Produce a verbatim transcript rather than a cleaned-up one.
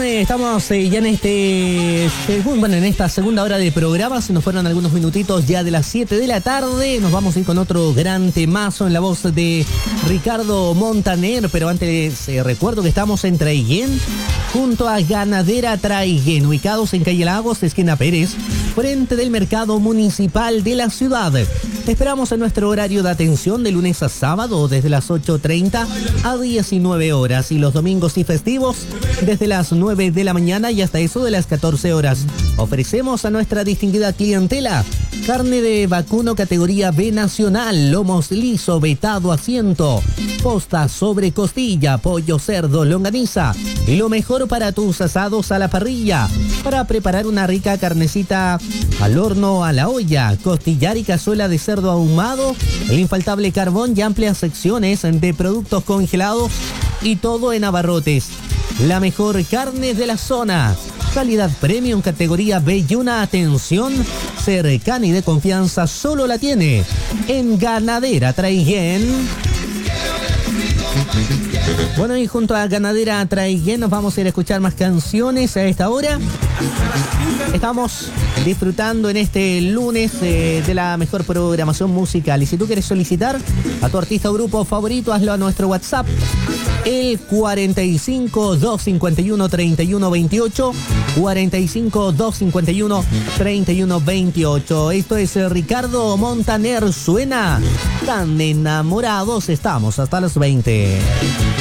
eh, estamos eh, ya en este segun- bueno, en esta segunda hora de programa. Se nos fueron algunos minutitos ya de las siete de la tarde. Nos vamos a ir con otro gran temazo en la voz de Ricardo Montaner. Pero antes eh, recuerdo que estamos en Traiguén, junto a Ganadera Traiguén, ubicados en calle Lagos, esquina Pérez, frente del mercado municipal de la ciudad. Te esperamos en nuestro horario de atención de lunes a sábado desde las ocho treinta a diecinueve horas y los domingos y festivos desde las nueve de la mañana y hasta eso de las catorce horas. Ofrecemos a nuestra distinguida clientela carne de vacuno categoría B nacional, lomos liso, vetado, asiento, posta sobre costilla, pollo, cerdo, longaniza y lo mejor para tus asados a la parrilla. Para preparar una rica carnecita al horno, a la olla, costillar y cazuela de cerdo ahumado, el infaltable carbón y amplias secciones de productos congelados y todo en abarrotes. La mejor carne de la zona, calidad premium categoría B y una atención cercana y de confianza solo la tiene en Ganadera Traiguén. Bueno, y junto a Ganadera Traiguén nos vamos a ir a escuchar más canciones a esta hora. Estamos disfrutando en este lunes eh, de la mejor programación musical. Y si tú quieres solicitar a tu artista o grupo favorito, hazlo a nuestro WhatsApp, el cuarenta y cinco, doscientos cincuenta y uno, treinta y uno veintiocho, cuarenta y cinco, doscientos cincuenta y uno, treinta y uno veintiocho. Esto es Ricardo Montaner, suena Tan Enamorados. Estamos hasta las veinte.